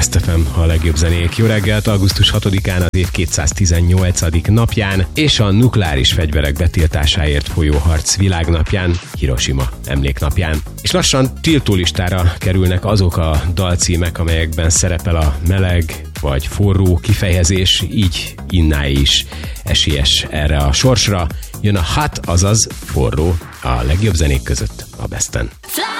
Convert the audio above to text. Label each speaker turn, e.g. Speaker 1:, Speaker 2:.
Speaker 1: Best FM, a legjobb zenék. Jó reggelt, augusztus 6-án, az év 218. napján, és a nukleáris fegyverek betiltásáért folyó harc világnapján, Hiroshima emléknapján. És lassan tiltólistára kerülnek azok a dalcímek, amelyekben szerepel a meleg vagy forró kifejezés, így Innáé is esélyes erre a sorsra. Jön a hot, azaz forró, a legjobb zenék között a Besten.